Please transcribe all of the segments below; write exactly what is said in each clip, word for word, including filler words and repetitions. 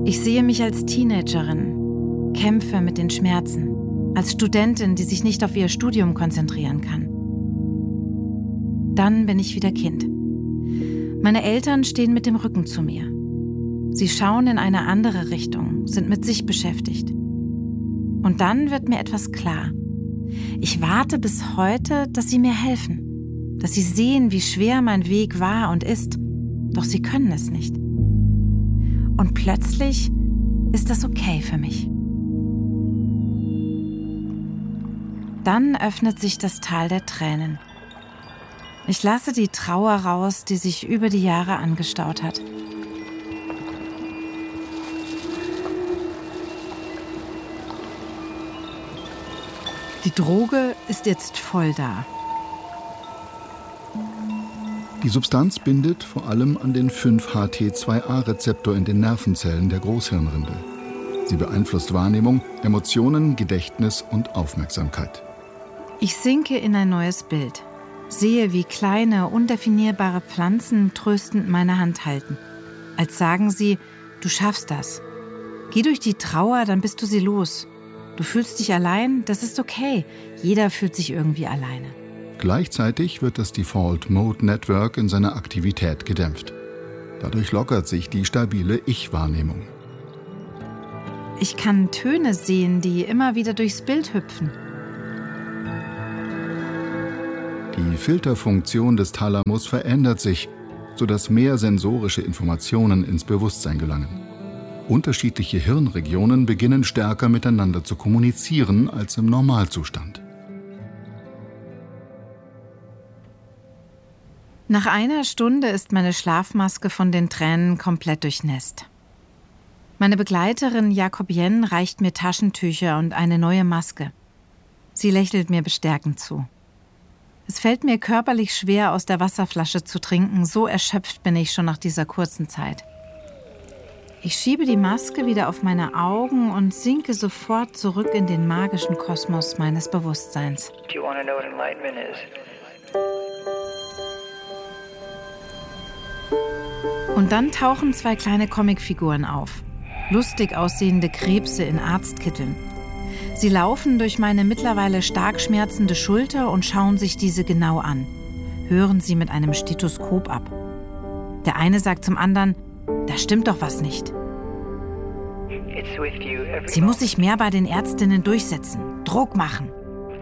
Ich sehe mich als Teenagerin, kämpfe mit den Schmerzen, als Studentin, die sich nicht auf ihr Studium konzentrieren kann. Dann bin ich wieder Kind. Meine Eltern stehen mit dem Rücken zu mir. Sie schauen in eine andere Richtung, sind mit sich beschäftigt. Und dann wird mir etwas klar. Ich warte bis heute, dass sie mir helfen, dass sie sehen, wie schwer mein Weg war und ist, doch sie können es nicht. Und plötzlich ist das okay für mich. Dann öffnet sich das Tal der Tränen. Ich lasse die Trauer raus, die sich über die Jahre angestaut hat. Die Droge ist jetzt voll da. Die Substanz bindet vor allem an den fünf H T zwei A Rezeptor in den Nervenzellen der Großhirnrinde. Sie beeinflusst Wahrnehmung, Emotionen, Gedächtnis und Aufmerksamkeit. Ich sinke in ein neues Bild. Sehe, wie kleine, undefinierbare Pflanzen tröstend meine Hand halten. Als sagen sie, du schaffst das. Geh durch die Trauer, dann bist du sie los. Du fühlst dich allein, das ist okay. Jeder fühlt sich irgendwie alleine. Gleichzeitig wird das Default Mode Network in seiner Aktivität gedämpft. Dadurch lockert sich die stabile Ich-Wahrnehmung. Ich kann Töne sehen, die immer wieder durchs Bild hüpfen. Die Filterfunktion des Thalamus verändert sich, sodass mehr sensorische Informationen ins Bewusstsein gelangen. Unterschiedliche Hirnregionen beginnen stärker miteinander zu kommunizieren als im Normalzustand. Nach einer Stunde ist meine Schlafmaske von den Tränen komplett durchnässt. Meine Begleiterin Jacobienne reicht mir Taschentücher und eine neue Maske. Sie lächelt mir bestärkend zu. Es fällt mir körperlich schwer, aus der Wasserflasche zu trinken, so erschöpft bin ich schon nach dieser kurzen Zeit. Ich schiebe die Maske wieder auf meine Augen und sinke sofort zurück in den magischen Kosmos meines Bewusstseins. Do you want to know what enlightenment is? Und dann tauchen zwei kleine Comicfiguren auf. Lustig aussehende Krebse in Arztkitteln. Sie laufen durch meine mittlerweile stark schmerzende Schulter und schauen sich diese genau an. Hören sie mit einem Stethoskop ab. Der eine sagt zum anderen, da stimmt doch was nicht. Sie muss sich mehr bei den Ärztinnen durchsetzen, Druck machen.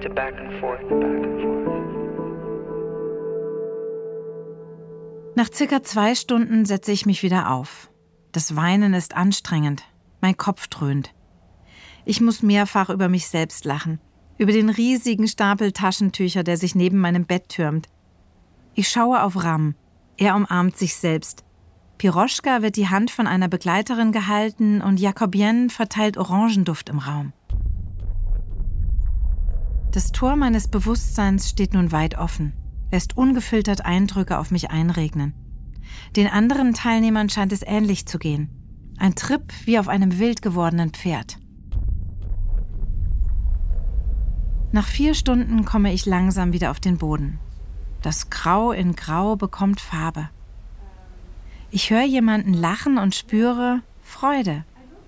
Nach circa zwei Stunden setze ich mich wieder auf. Das Weinen ist anstrengend. Mein Kopf dröhnt. Ich muss mehrfach über mich selbst lachen. Über den riesigen Stapel Taschentücher, der sich neben meinem Bett türmt. Ich schaue auf Ram. Er umarmt sich selbst. Piroschka wird die Hand von einer Begleiterin gehalten und Jacobienne verteilt Orangenduft im Raum. Das Tor meines Bewusstseins steht nun weit offen, lässt ungefiltert Eindrücke auf mich einregnen. Den anderen Teilnehmern scheint es ähnlich zu gehen. Ein Trip wie auf einem wild gewordenen Pferd. Nach vier Stunden komme ich langsam wieder auf den Boden. Das Grau in Grau bekommt Farbe. Ich höre jemanden lachen und spüre Freude.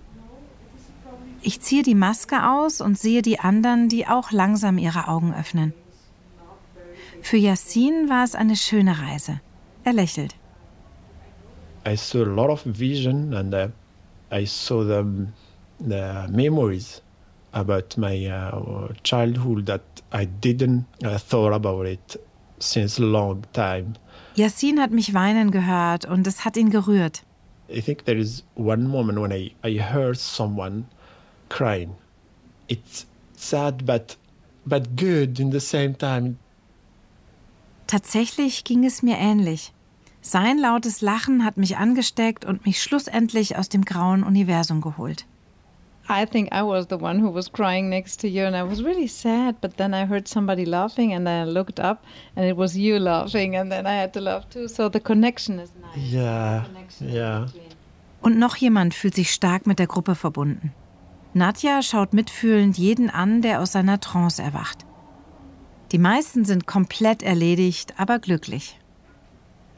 Ich ziehe die Maske aus und sehe die anderen, die auch langsam ihre Augen öffnen. Für Yassin war es eine schöne Reise. Er lächelt. I saw a lot of vision and uh, I saw the, the memories about my uh, childhood that I didn't uh, thought about it since a long time. Yassin hat mich weinen gehört und es hat ihn gerührt. I think there is one moment when I, I heard someone crying. It's sad but, but good in the same time. Tatsächlich ging es mir ähnlich. Sein lautes Lachen hat mich angesteckt und mich schlussendlich aus dem grauen Universum geholt. I think I was the one who was crying next to you and I was really sad, but then I heard somebody laughing and then I looked up and it was you laughing and then I had to laugh too. So the connection is nice. Yeah, yeah. Und noch jemand fühlt sich stark mit der Gruppe verbunden. Nadja schaut mitfühlend jeden an, der aus seiner Trance erwacht. Die meisten sind komplett erledigt, aber glücklich.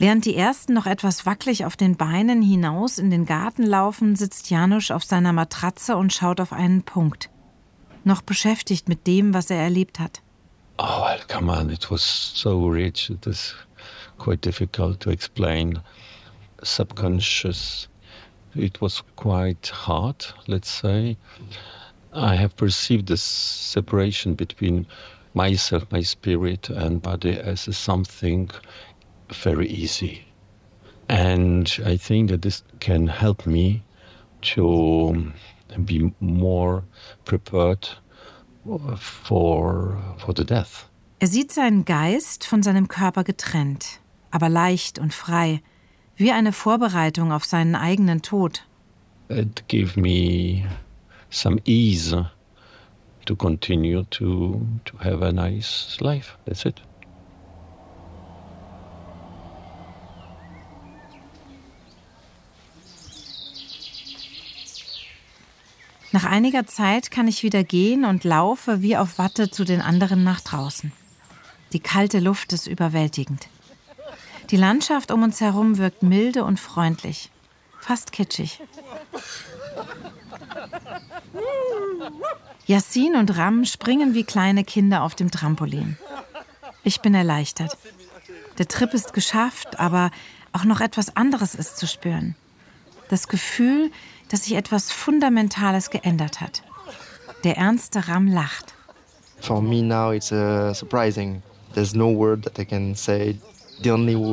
Während die ersten noch etwas wackelig auf den Beinen hinaus in den Garten laufen, sitzt Janusz auf seiner Matratze und schaut auf einen Punkt. Noch beschäftigt mit dem, was er erlebt hat. Oh, well, come on, it was so rich. It is quite difficult to explain. Subconscious. It was quite hard, let's say. I have perceived this separation between myself, my spirit and body as something very easy. And I think that this can help me to be more prepared for, for the death. Er sieht seinen Geist von seinem Körper getrennt, aber leicht und frei, wie eine Vorbereitung auf seinen eigenen Tod. It gave me some ease to continue to, to have a nice life. That's it. Nach einiger Zeit kann ich wieder gehen und laufe wie auf Watte zu den anderen nach draußen. Die kalte Luft ist überwältigend. Die Landschaft um uns herum wirkt milde und freundlich, fast kitschig. Yassin und Ram springen wie kleine Kinder auf dem Trampolin. Ich bin erleichtert. Der Trip ist geschafft, aber auch noch etwas anderes ist zu spüren. Das Gefühl, dass sich etwas Fundamentales geändert hat. Der ernste Ram lacht. For me now it's uh, surprising. There's no word that I can say. The only